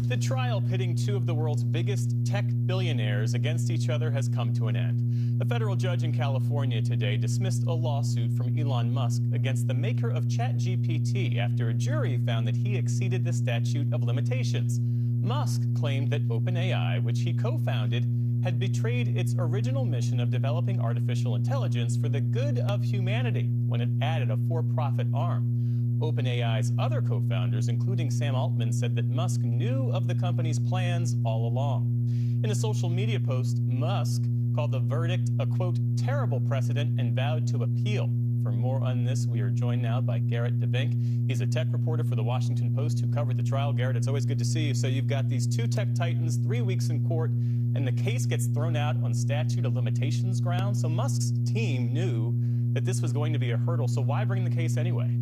The trial pitting two of the world's biggest tech billionaires against each other has come to an end. A federal judge in California today dismissed a lawsuit from Elon Musk against the maker of ChatGPT after a jury found that he exceeded the statute of limitations. Musk claimed that OpenAI, which he co-founded, had betrayed its original mission of developing artificial intelligence for the good of humanity when it added a for-profit arm. OpenAI's other co-founders, including Sam Altman, said that Musk knew of the company's plans all along. In a social media post, Musk called the verdict a, quote, terrible precedent and vowed to appeal. For more on this, we are joined now by Garrett DeVink. He's a tech reporter for the Washington Post who covered the trial. Garrett, it's always good to see you. So you've got these two tech titans, 3 weeks in court, and the case gets thrown out on statute of limitations grounds. So Musk's team knew that this was going to be a hurdle. So why bring the case anyway?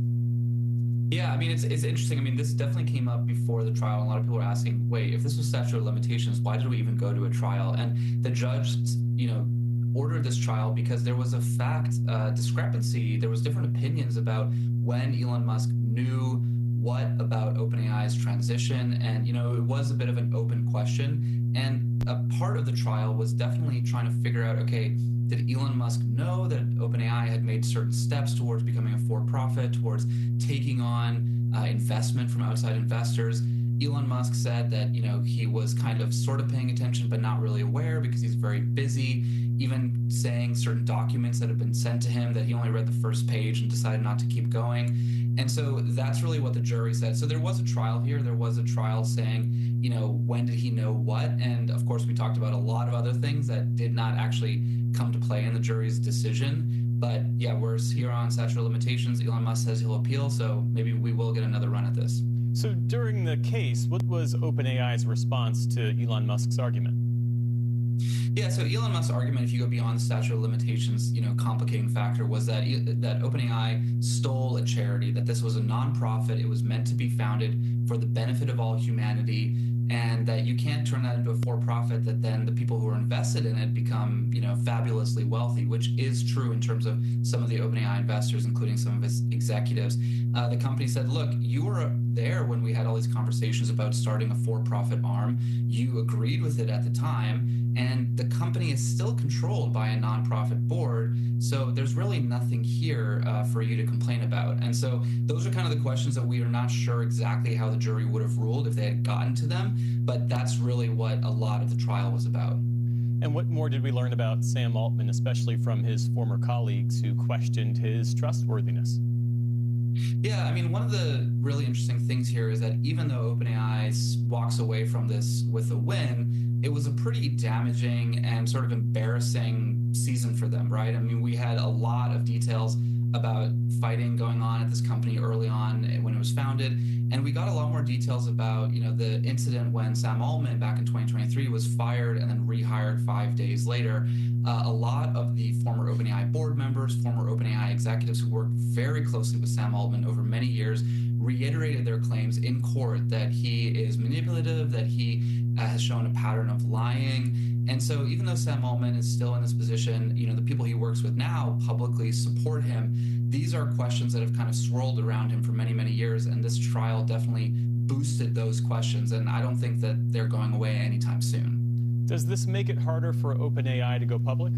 Yeah, I mean, it's interesting. I mean, this definitely came up before the trial. A lot of people are asking, wait, if this was statute of limitations, why did we even go to a trial? And the judge, ordered this trial because there was a fact discrepancy. There was different opinions about when Elon Musk knew what about OpenAI's transition. And, it was a bit of an open question. And a part of the trial was definitely trying to figure out, okay, did Elon Musk know that OpenAI had made certain steps towards becoming a for-profit, towards taking on investment from outside investors? Elon Musk said that, he was kind of sort of paying attention, but not really aware because he's very busy, even saying certain documents that have been sent to him that he only read the first page and decided not to keep going. And so that's really what the jury said. So there was a trial here. There was a trial saying, when did he know what? And of course, we talked about a lot of other things that did not actually come to play in the jury's decision. But yeah, we're here on statute of limitations. Elon Musk says he'll appeal, so maybe we will get another run at this. So during the case, what was OpenAI's response to Elon Musk's argument? Yeah, so Elon Musk's argument, if you go beyond the statute of limitations, complicating factor was that OpenAI stole a charity, that this was a nonprofit. It was meant to be founded for the benefit of all humanity, and that you can't turn that into a for-profit that then the people who are invested in it become, fabulously wealthy, which is true in terms of some of the OpenAI investors, including some of its executives. The company said, look, you were there when we had all these conversations about starting a for-profit arm. You agreed with it at the time, and the company is still controlled by a nonprofit board, so there's really nothing here for you to complain about. And so those are kind of the questions that we are not sure exactly how the jury would have ruled if they had gotten to them, but that's really what a lot of the trial was about. And what more did we learn about Sam Altman, especially from his former colleagues who questioned his trustworthiness? Yeah, I mean, one of the really interesting things here is that even though OpenAI walks away from this with a win, it was a pretty damaging and sort of embarrassing season for them, right? I mean, we had a lot of details about fighting going on at this company early on when it was founded, and we got a lot more details about, the incident when Sam Altman back in 2023 was fired and then rehired 5 days later. A lot of the former OpenAI board members, former OpenAI executives who worked very closely with Sam Altman over many years reiterated their claims in court that he is manipulative, that he has shown a pattern of lying. And so even though Sam Altman is still in this position, the people he works with now publicly support him. These are questions that have kind of swirled around him for many, many years. And this trial definitely boosted those questions. And I don't think that they're going away anytime soon. Does this make it harder for OpenAI to go public?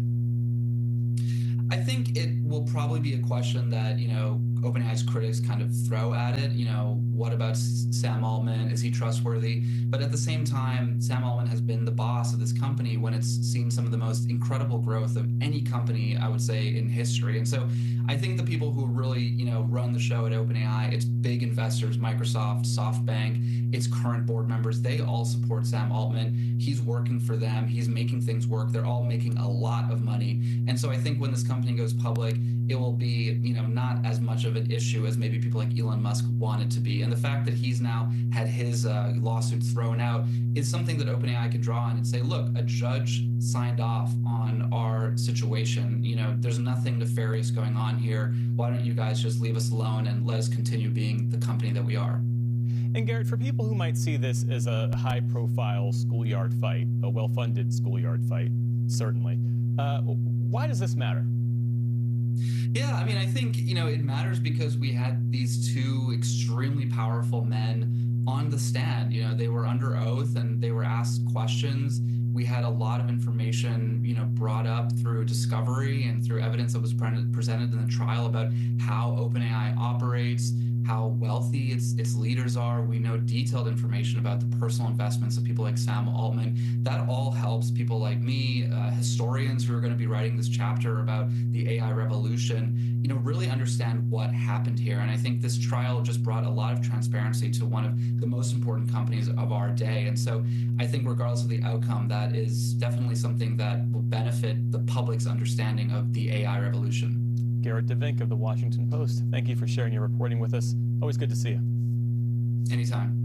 I think it will probably be a question that, OpenAI's critics kind of throw at it. What about Sam Altman? Is he trustworthy? But at the same time, Sam Altman has been the boss of this company when it's seen some of the most incredible growth of any company, I would say, in history. And so I think the people who really, run the show at OpenAI, its big investors, Microsoft, SoftBank, its current board members, they all support Sam Altman. He's working for them. He's making things work. They're all making a lot of money. And so I think when this company goes public, it will be, not as much of an issue as maybe people like Elon Musk want it to be. And the fact that he's now had his lawsuit thrown out is something that OpenAI can draw on and say, look, a judge signed off on our situation. There's nothing nefarious going on here. Why don't you guys just leave us alone and let us continue being the company that we are? And Garrett, for people who might see this as a high-profile schoolyard fight, a well-funded schoolyard fight, certainly, why does this matter? Yeah, I mean, I think, it matters because we had these two extremely powerful men on the stand. They were under oath and they were asked questions. We had a lot of information, brought up through discovery and through evidence that was presented in the trial about how OpenAI operates, how wealthy its leaders are. We know detailed information about the personal investments of people like Sam Altman. That all helps people like me, historians who are going to be writing this chapter about the AI revolution, really understand what happened here. And I think this trial just brought a lot of transparency to one of the most important companies of our day. And so I think regardless of the outcome, that is definitely something that will benefit the public's understanding of the AI revolution. Garrett DeVink of The Washington Post, thank you for sharing your reporting with us. Always good to see you. Anytime.